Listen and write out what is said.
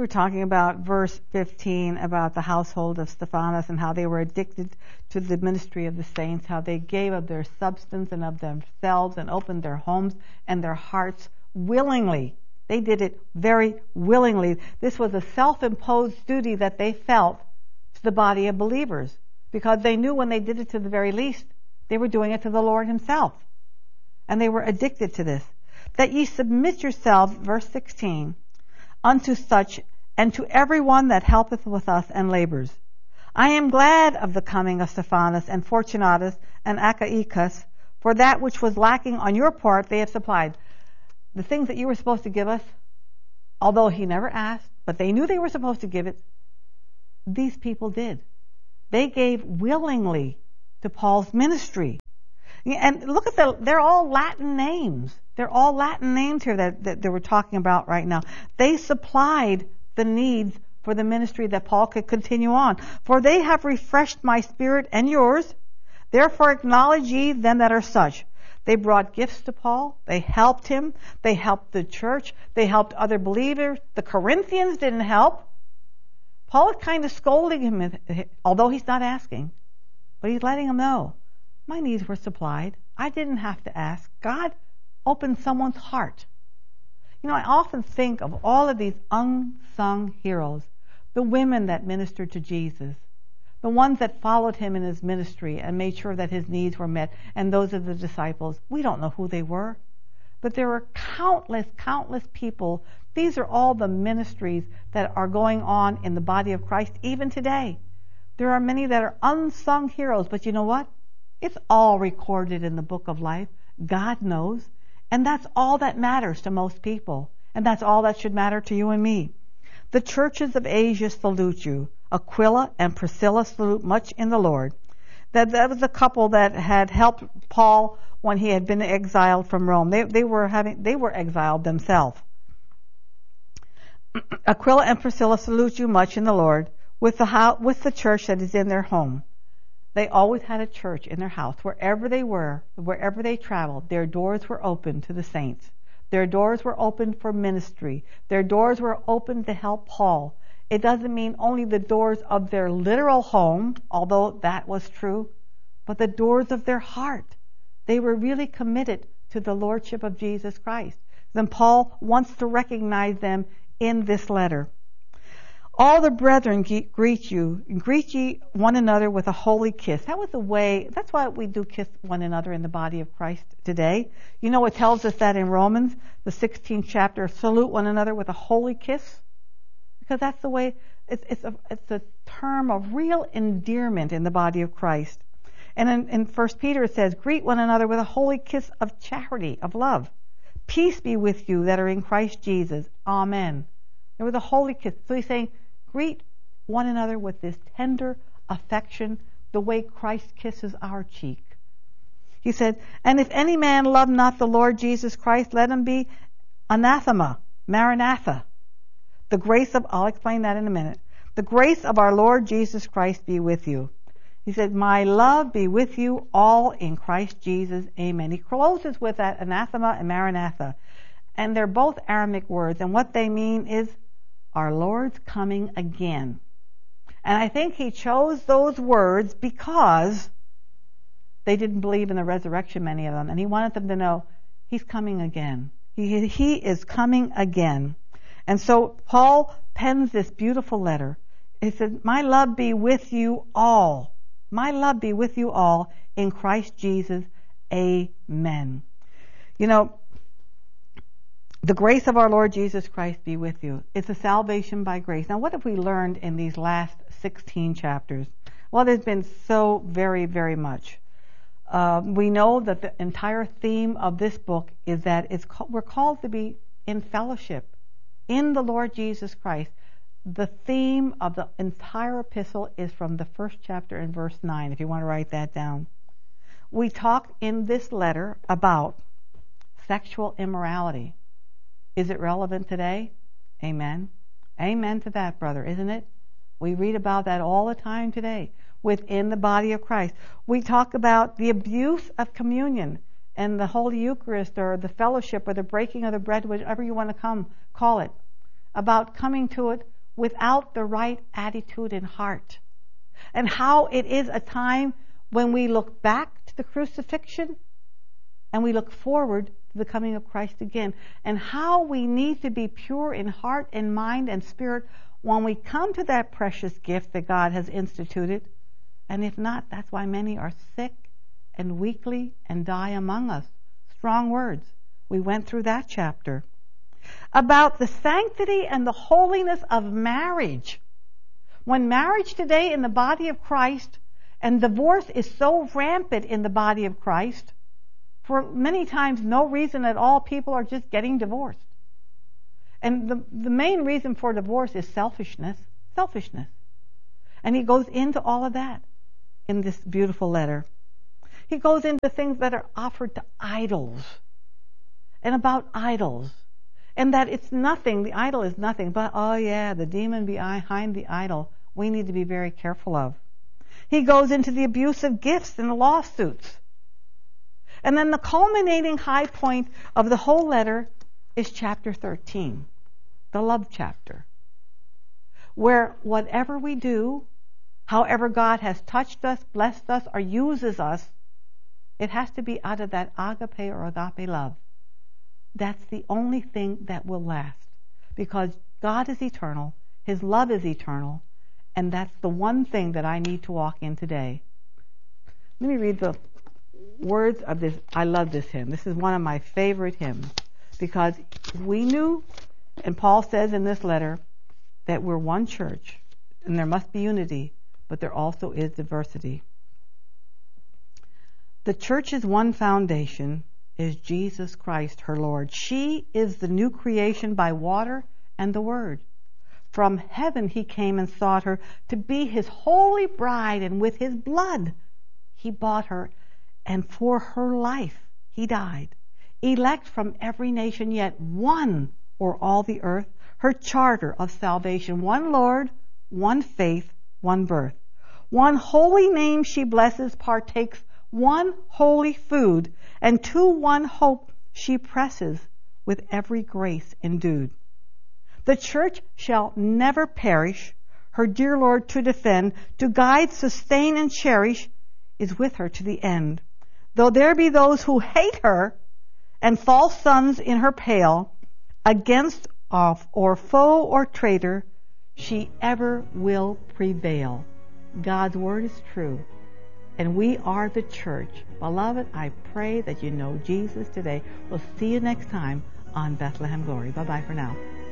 We were talking about verse 15 about the household of Stephanas and how they were addicted to the ministry of the saints, how they gave of their substance and of themselves and opened their homes and their hearts willingly. They did it very willingly. This was a self-imposed duty that they felt to the body of believers, because they knew when they did it to the very least, they were doing it to the Lord himself. And they were addicted to this. That ye submit yourselves, verse 16, unto such, and to every one that helpeth with us and labors. I am glad of the coming of Stephanas and Fortunatus and Achaicus, for that which was lacking on your part they have supplied. The things that you were supposed to give us, although he never asked, but they knew they were supposed to give it, these people did. They gave willingly to Paul's ministry. And look at they're all Latin names. They're all Latin names here that we're talking about right now. They supplied the needs for the ministry that Paul could continue on. For they have refreshed my spirit and yours. Therefore acknowledge ye them that are such. They brought gifts to Paul. They helped him. They helped the church. They helped other believers. The Corinthians didn't help. Paul is kind of scolding him, although he's not asking. But he's letting him know, my needs were supplied. I didn't have to ask. God opened someone's heart. You know, I often think of all of these unsung heroes, the women that ministered to Jesus, the ones that followed him in his ministry and made sure that his needs were met, and those of the disciples. We don't know who they were, but there are countless people. These are all the ministries that are going on in the body of Christ even today. There are many that are unsung heroes, but you know what? It's all recorded in the book of life. God knows, and that's all that matters to most people, and that's all that should matter to you and me. The churches of Asia salute you. Aquila and Priscilla salute much in the Lord. That was a couple that had helped Paul when he had been exiled from Rome. They were exiled themselves. Aquila and Priscilla salute you much in the Lord, with the church that is in their home. They always had a church in their house. Wherever they were, wherever they traveled, their doors were open to the saints. Their doors were open for ministry. Their doors were open to help Paul. It doesn't mean only the doors of their literal home, although that was true, but the doors of their heart. They were really committed to the Lordship of Jesus Christ. Then Paul wants to recognize them in this letter. All the brethren greet you. Greet ye one another with a holy kiss. That was the way, that's why we do kiss one another in the body of Christ today. You know, it tells us that in Romans, the 16th chapter, salute one another with a holy kiss. Because that's the way, it's a term of real endearment in the body of Christ. And in 1 Peter it says, greet one another with a holy kiss of charity, of love. Peace be with you that are in Christ Jesus. Amen. There was a holy kiss. So he's saying, greet one another with this tender affection, the way Christ kisses our cheek. He said, and if any man love not the Lord Jesus Christ, let him be anathema, maranatha. The grace of, I'll explain that in a minute. The grace of our Lord Jesus Christ be with you. He said, my love be with you all in Christ Jesus. Amen. He closes with that anathema and maranatha. And they're both Aramaic words. And what they mean is our Lord's coming again. And I think he chose those words because they didn't believe in the resurrection, many of them. And he wanted them to know he's coming again. He is coming again. And so Paul pens this beautiful letter. He said, my love be with you all. My love be with you all in Christ Jesus. Amen. You know, the grace of our Lord Jesus Christ be with you. It's a salvation by grace. Now, what have we learned in these last 16 chapters? Well, there's been so very, very much. We know that the entire theme of this book is that we're called to be in fellowship in the Lord Jesus Christ. The theme of the entire epistle is from the first chapter in verse 9, if you want to write that down. We talk in this letter about sexual immorality. Is it relevant today? Amen. Amen to that, brother, isn't it? We read about that all the time today within the body of Christ. We talk about the abuse of communion and the Holy Eucharist or the fellowship or the breaking of the bread, whatever you want to call it, about coming to it without the right attitude and heart. And how it is a time when we look back to the crucifixion and we look forward to the coming of Christ again. And how we need to be pure in heart and mind and spirit when we come to that precious gift that God has instituted. And if not, that's why many are sick and weakly and die among us. Strong words. We went through that chapter. About the sanctity and the holiness of marriage. When marriage today in the body of Christ, and divorce is so rampant in the body of Christ, for many times no reason at all, people are just getting divorced. And the main reason for divorce is selfishness. And he goes into all of that in this beautiful letter. He goes into things that are offered to idols, and about idols. And that it's nothing, the idol is nothing, but the demon behind the idol we need to be very careful of. He goes into the abuse of gifts and the lawsuits. And then the culminating high point of the whole letter is chapter 13, the love chapter, where whatever we do, however God has touched us, blessed us, or uses us, it has to be out of that agape or agape love. That's the only thing that will last, because God is eternal, His love is eternal, and that's the one thing that I need to walk in today. Let me read the words of this. I love this hymn. This is one of my favorite hymns, because we knew, and Paul says in this letter, that we're one church, and there must be unity, but there also is diversity. The church's one foundation is Jesus Christ, her Lord. She is the new creation by water and the Word. From heaven He came and sought her to be His holy bride, and with His blood He bought her, and for her life He died. Elect from every nation, yet one o'er all the earth, her charter of salvation. One Lord, one faith, one birth. One holy name she blesses, partakes one holy food, and to one hope she presses with every grace endued. The church shall never perish, her dear Lord to defend, to guide, sustain, and cherish, is with her to the end. Though there be those who hate her, and false sons in her pale, against or foe or traitor, she ever will prevail. God's word is true, and we are the church. Beloved, I pray that you know Jesus today. We'll see you next time on Bethlehem Glory. Bye-bye for now.